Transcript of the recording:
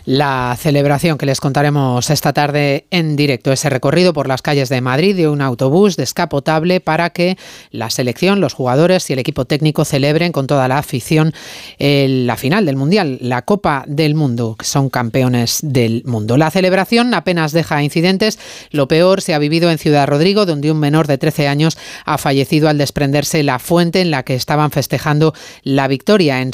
La celebración que les contaremos esta tarde en directo, ese recorrido por las calles de Madrid de un autobús descapotable para que la selección, los jugadores y el equipo técnico celebren con toda la afición la final del Mundial, la Copa del Mundo, que son campeones del mundo. La celebración apenas deja incidentes. Lo peor se ha vivido en Ciudad Rodrigo, donde un menor de 13 años ha fallecido al desprenderse la fuente en la que estaban festejando la victoria en